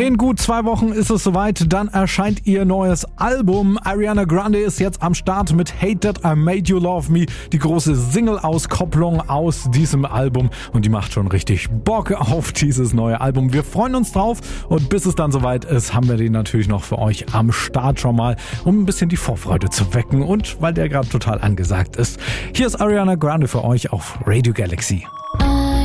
In gut 2 Wochen ist es soweit, dann erscheint ihr neues Album. Ariana Grande ist jetzt am Start mit Hate That I Made You Love Me, die große Single-Auskopplung aus diesem Album, und die macht schon richtig Bock auf dieses neue Album. Wir freuen uns drauf, und bis es dann soweit ist, haben wir den natürlich noch für euch am Start schon mal, um ein bisschen die Vorfreude zu wecken und weil der gerade total angesagt ist. Hier ist Ariana Grande für euch auf Radio Galaxy.